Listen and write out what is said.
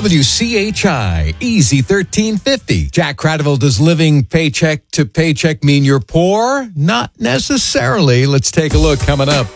WCHI, Easy 1350. Jack Cradaville, does living paycheck to paycheck mean you're poor? Not necessarily. Let's take a look coming up.